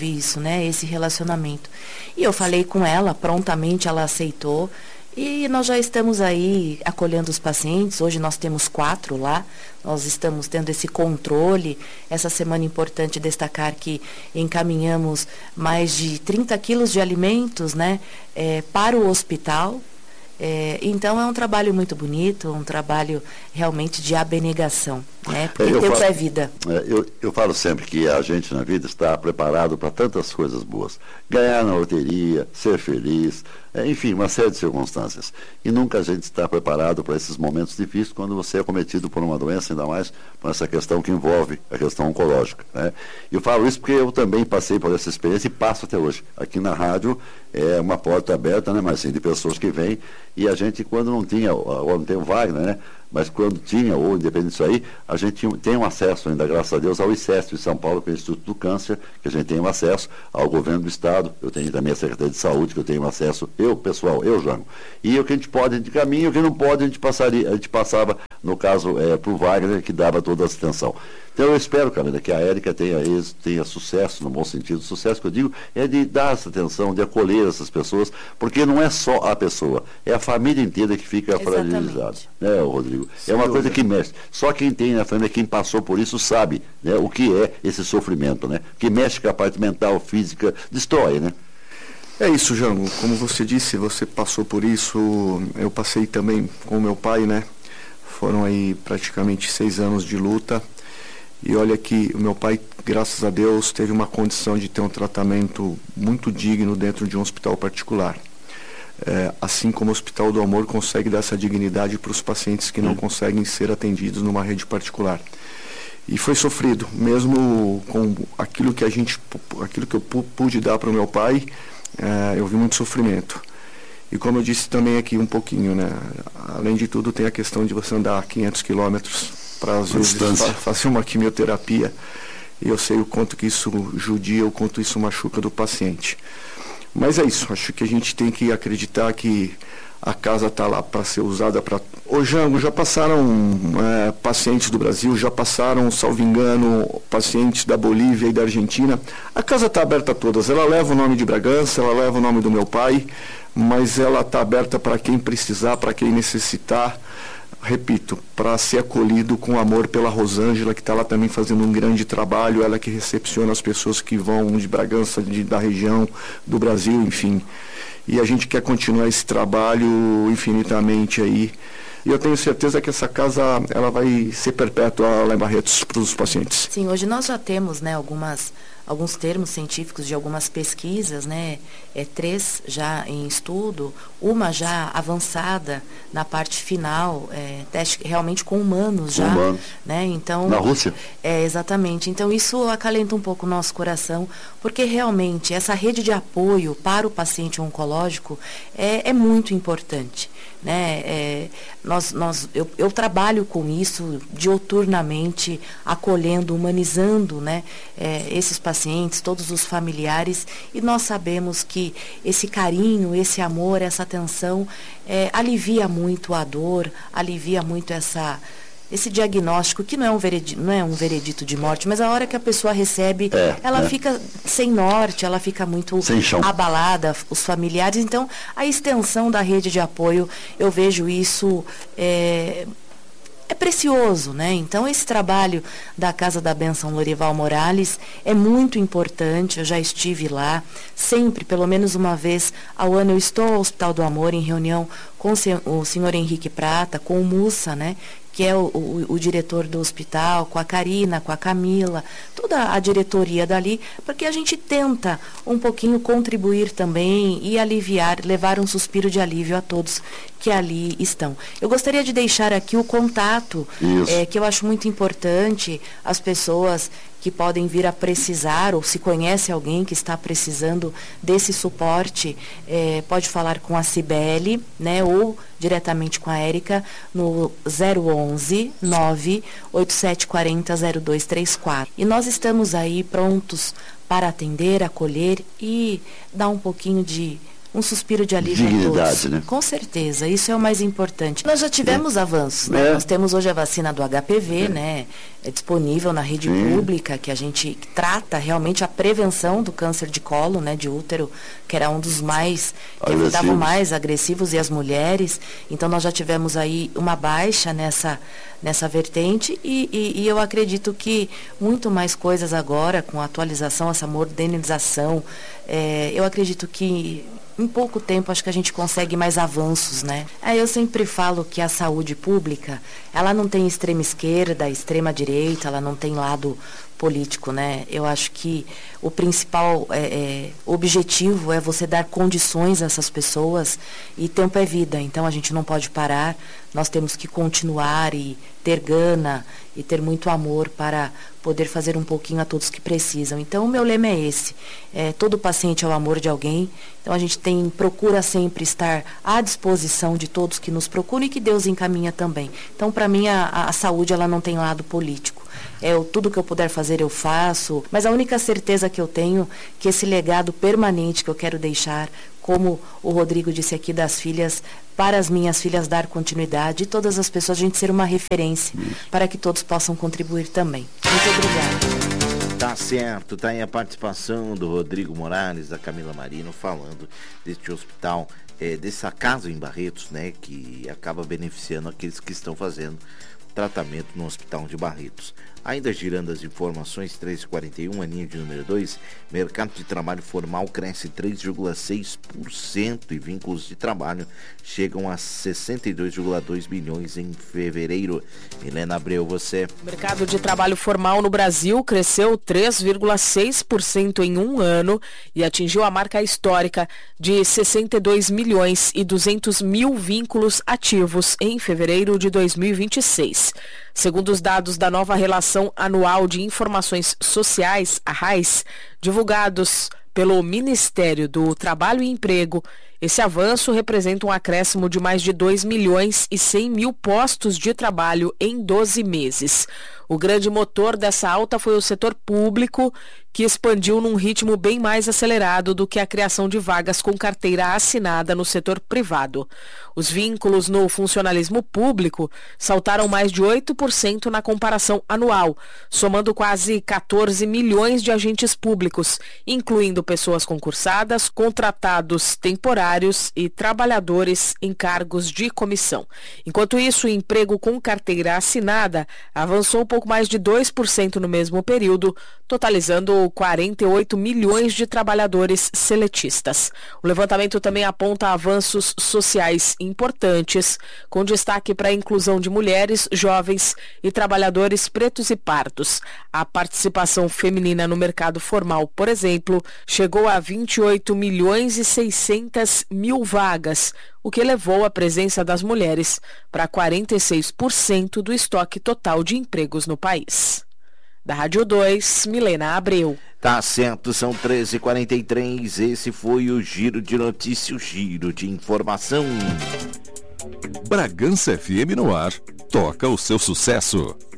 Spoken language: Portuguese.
desenvolve isso, né? Esse relacionamento. E eu falei com ela, prontamente ela aceitou. E nós já estamos aí acolhendo os pacientes. Hoje nós temos 4 lá. Nós estamos tendo esse controle. Essa semana é importante destacar que encaminhamos mais de 30 quilos de alimentos, né, para o hospital. Então é um trabalho muito bonito, um trabalho realmente de abnegação, né? Porque tempo é vida. Eu falo sempre que a gente na vida está preparado para tantas coisas boas. Ganhar na loteria, ser feliz, enfim, uma série de circunstâncias. E nunca a gente está preparado para esses momentos difíceis quando você é acometido por uma doença, ainda mais por essa questão que envolve a questão oncológica, né? Eu falo isso porque eu também passei por essa experiência e passo até hoje. Aqui na rádio é uma porta aberta, né, Marcinho, de pessoas que vêm, e a gente, quando não tinha, agora não tem o Wagner, né? Mas quando tinha, ou independente disso aí, a gente tem um acesso ainda, graças a Deus, ao ICESP de São Paulo, que é o Instituto do Câncer, que a gente tem um acesso ao governo do Estado, eu tenho também a Secretaria de Saúde, que eu tenho acesso, eu, Jango. E o que a gente pode, a gente caminha, o que não pode, a gente passava, no caso, para o Wagner, que dava toda a atenção. Então eu espero, Camila, que a Érica tenha êxito, tenha sucesso, no bom sentido. O sucesso que eu digo é de dar essa atenção, de acolher essas pessoas, porque não é só a pessoa, é a família inteira que fica fragilizada. Né, Rodrigo? É uma coisa que mexe. Só quem tem na família, quem passou por isso, sabe, né, o que é esse sofrimento, né? Que mexe com a parte mental, física, destrói, né? É isso, Jango. Como você disse, você passou por isso, eu passei também com o meu pai, né? Foram aí praticamente 6 anos de luta. E olha que o meu pai, graças a Deus, teve uma condição de ter um tratamento muito digno dentro de um hospital particular. Assim como o Hospital do Amor consegue dar essa dignidade para os pacientes que não conseguem ser atendidos numa rede particular. E foi sofrido, mesmo com aquilo que eu pude dar para o meu pai, eu vi muito sofrimento. E como eu disse também aqui um pouquinho, né? Além de tudo, tem a questão de você andar 500 quilômetros para às vezes fazer uma quimioterapia, e eu sei o quanto que isso judia, o quanto isso machuca do paciente. Mas é isso, acho que a gente tem que acreditar que a casa está lá para ser usada para... Ô Jango, já passaram pacientes do Brasil, já passaram, salvo engano, pacientes da Bolívia e da Argentina. A casa está aberta a todas, ela leva o nome de Bragança, ela leva o nome do meu pai, mas ela está aberta para quem precisar, para quem necessitar. Repito, para ser acolhido com amor pela Rosângela, que está lá também fazendo um grande trabalho, ela que recepciona as pessoas que vão de Bragança, da região, do Brasil, enfim. E a gente quer continuar esse trabalho infinitamente aí. E eu tenho certeza que essa casa ela vai ser perpétua lá em Barretos para os pacientes. Sim, hoje nós já temos, né, alguns termos científicos de algumas pesquisas, né, 3 já em estudo, uma já avançada na parte final, teste realmente com humanos já, né, então... Na Rússia? Exatamente, então isso acalenta um pouco o nosso coração, porque realmente essa rede de apoio para o paciente oncológico é muito importante, né, eu trabalho com isso diuturnamente, acolhendo, humanizando, né, esses pacientes, todos os familiares, e nós sabemos que esse carinho, esse amor, essa atenção alivia muito a dor, alivia muito esse diagnóstico, que não é um veredito de morte, mas a hora que a pessoa recebe, ela fica sem norte, ela fica muito abalada, os familiares. Então, a extensão da rede de apoio, eu vejo isso... É precioso, né? Então, esse trabalho da Casa da Bênção Lorival Morales é muito importante. Eu já estive lá, sempre, pelo menos uma vez ao ano, eu estou ao Hospital do Amor em reunião com o senhor Henrique Prata, com o Mussa, né? Que é o diretor do hospital, com a Karina, com a Camila, toda a diretoria dali, porque a gente tenta um pouquinho contribuir também e aliviar, levar um suspiro de alívio a todos que ali estão. Eu gostaria de deixar aqui o contato, que eu acho muito importante, as pessoas que podem vir a precisar, ou se conhece alguém que está precisando desse suporte, pode falar com a Cibele, né, ou diretamente com a Érica, no 011 98740 0234. E nós estamos aí prontos para atender, acolher e dar um pouquinho de um suspiro de alívio dignidade, a todos. Né? Com certeza, isso é o mais importante. Nós já tivemos avanços, né? Nós temos hoje a vacina do HPV, né? É disponível na rede pública, que a gente trata realmente a prevenção do câncer de colo, né? De útero, que era um dos mais, que afetavam mais agressivos, e as mulheres. Então nós já tivemos aí uma baixa nessa vertente e eu acredito que muito mais coisas agora, com a atualização, essa modernização, eu acredito que em pouco tempo acho que a gente consegue mais avanços, né? Eu sempre falo que a saúde pública, ela não tem extrema esquerda, extrema direita, ela não tem lado político, né? Eu acho que o principal objetivo é você dar condições a essas pessoas, e tempo é vida, então a gente não pode parar, nós temos que continuar e ter gana e ter muito amor para poder fazer um pouquinho a todos que precisam. Então o meu lema é esse, todo paciente é o amor de alguém, então a gente procura sempre estar à disposição de todos que nos procuram e que Deus encaminha também. Então para mim a saúde ela não tem lado político. Tudo que eu puder fazer eu faço, mas a única certeza que eu tenho que esse legado permanente que eu quero deixar, como o Rodrigo disse aqui das filhas, para as minhas filhas dar continuidade, e todas as pessoas, a gente ser uma referência para que todos possam contribuir também. Muito obrigada. Tá certo, tá aí a participação do Rodrigo Morales, da Camila Marino, falando deste hospital, dessa casa em Barretos, né, que acaba beneficiando aqueles que estão fazendo tratamento no Hospital de Barretos. Ainda girando as informações, 3h41, a linha de número 2, mercado de trabalho formal cresce 3,6% e vínculos de trabalho chegam a 62,2 bilhões em fevereiro. Milena Abreu, você. O mercado de trabalho formal no Brasil cresceu 3,6% em um ano e atingiu a marca histórica de 62 milhões e 200 mil vínculos ativos em fevereiro de 2026. Segundo os dados da nova Relação Anual de Informações Sociais, a RAIS, divulgados pelo Ministério do Trabalho e Emprego, esse avanço representa um acréscimo de mais de 2 milhões e 100 mil postos de trabalho em 12 meses. O grande motor dessa alta foi o setor público, que expandiu num ritmo bem mais acelerado do que a criação de vagas com carteira assinada no setor privado. Os vínculos no funcionalismo público saltaram mais de 8% na comparação anual, somando quase 14 milhões de agentes públicos, incluindo pessoas concursadas, contratados temporários e trabalhadores em cargos de comissão. Enquanto isso, o emprego com carteira assinada avançou um pouco mais de 2% no mesmo período, totalizando 48 milhões de trabalhadores seletistas. O levantamento também aponta avanços sociais importantes, com destaque para a inclusão de mulheres, jovens e trabalhadores pretos e pardos. A participação feminina no mercado formal, por exemplo, chegou a 28 milhões e 600 mil vagas, o que elevou a presença das mulheres para 46% do estoque total de empregos no país. Da Rádio 2, Milena Abreu. Tá certo, são 13h43, esse foi o Giro de Notícias, o Giro de Informação. Bragança FM no ar, toca o seu sucesso.